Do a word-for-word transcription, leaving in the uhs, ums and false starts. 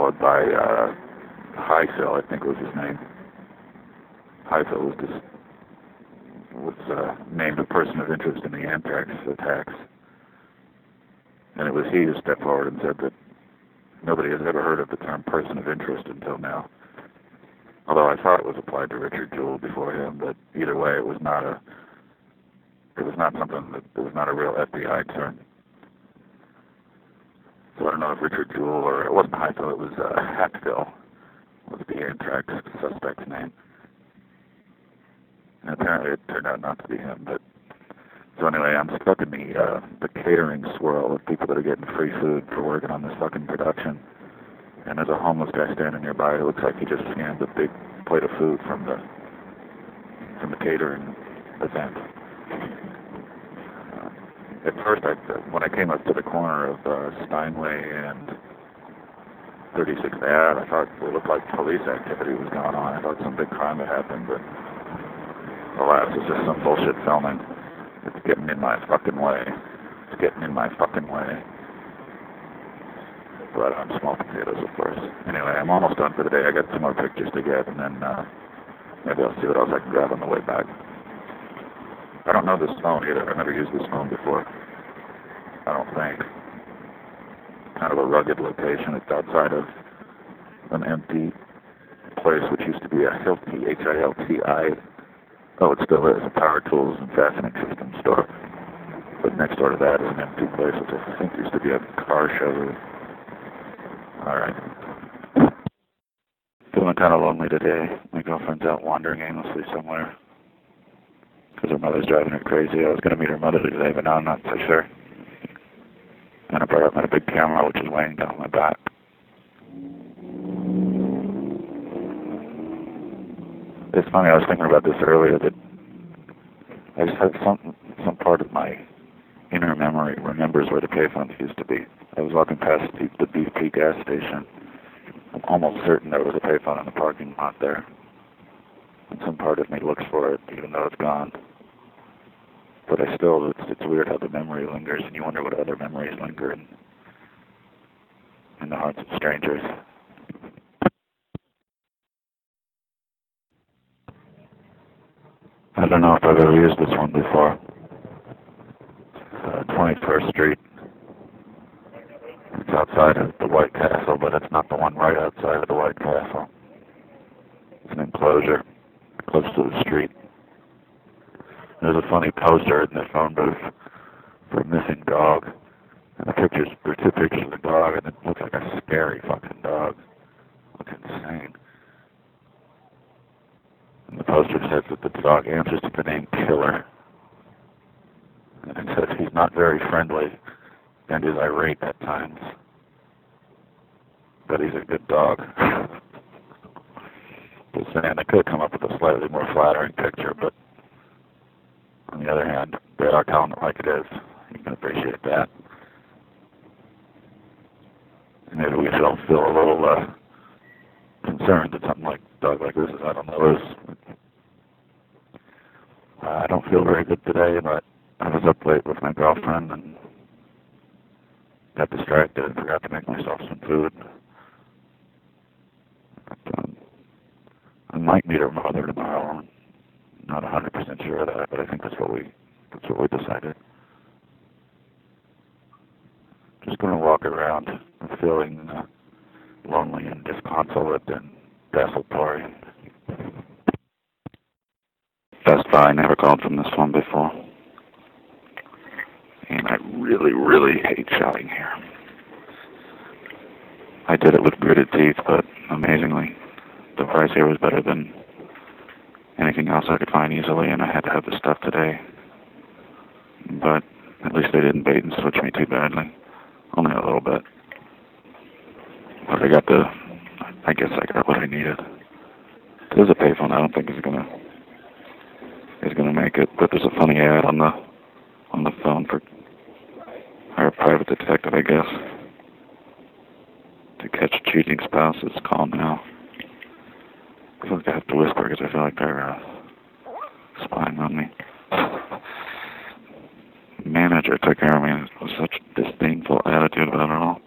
followed by uh, Highfill, I think was his name. Highfill was this, was uh, named a person of interest in the anthrax attacks. And it was he who stepped forward and said that nobody has ever heard of the term person of interest until now. Although I thought it was applied to Richard Jewell before him, but either way, it was not a, it was not something that, it was not a real F B I term. So I don't know if Richard Jewell, or it wasn't Highfill, it was uh, Hatfill, was the anthrax suspect's name. And apparently it turned out not to be him, but so anyway, I'm stuck in the uh, the catering swirl of people that are getting free food for working on this fucking production. And there's a homeless guy standing nearby who looks like he just scanned a big plate of food from the from the catering event. Uh, at first, I, when I came up to the corner of uh, Steinway and thirty-sixth Ave, I thought it looked like police activity was going on. I thought some big crime had happened, but alas, it's just some bullshit filming. It's getting in my fucking way. It's getting in my fucking way. But I'm um, small potatoes, of course. Anyway, I'm almost done for the day. I got two more pictures to get, and then uh, maybe I'll see what else I can grab on the way back. I don't know this phone either. I've never used this phone before. I don't think. Kind of a rugged location. It's outside of an empty place which used to be a Hilti, H I L T I. Oh, it still is, a power tools and fastening system store. But next door to that is an empty place which I think used to be a car showroom. Alright. Feeling kind of lonely today. My girlfriend's out wandering aimlessly somewhere because her mother's driving her crazy. I was going to meet her mother today, but now I'm not so sure. And I brought up my big camera, which is weighing down my back. It's funny, I was thinking about this earlier, that I just had some, some part of my inner memory remembers where the payphones used to be. I was walking past the, the B P gas station. I'm almost certain there was a payphone in the parking lot there. And some part of me looks for it, even though it's gone. But I still, it's, it's weird how the memory lingers, and you wonder what other memories linger in, in the hearts of strangers. I don't know if I've ever used this one before. Uh, twenty-first Street. It's outside of the White Castle, but it's not the one right outside of the White Castle. It's an enclosure close to the street. There's a funny poster in the phone booth for a missing dog. And the pictures, there are two pictures of the dog, and it looks like a scary fucking dog. Looks insane. And the poster says that the dog answers to the name Killer. And it says he's not very friendly and is irate at times. But he's a good dog. Just saying, they could come up with a slightly more flattering picture, but on the other hand, they are telling it like it is. You can appreciate that. And maybe we should all feel a little uh, concerned that something like a dog like this is out on the loose. Uh, I don't feel very good today, but I was up late with my girlfriend and got distracted and forgot to make myself some food. But, um, I might meet her mother tomorrow. I'm not one hundred percent sure of that, but I think that's what we that's what we decided. Just going to walk around feeling uh, lonely and disconsolate and desultory. Best Buy, never called from this one before. And I really, really hate shouting here. I did it with gritted teeth, but amazingly, the price here was better than anything else I could find easily, and I had to have the stuff today. But at least they didn't bait and switch me too badly. Only a little bit. But I got the, I guess I got what I needed. There's a payphone I don't think is gonna, is gonna make it, but there's a funny ad on the, on the phone for our private detective, I guess. To catch cheating spouses, call now. I feel like I have to whisper because I feel like they're uh, spying on me. Manager took care of me with such disdainful attitude about it all.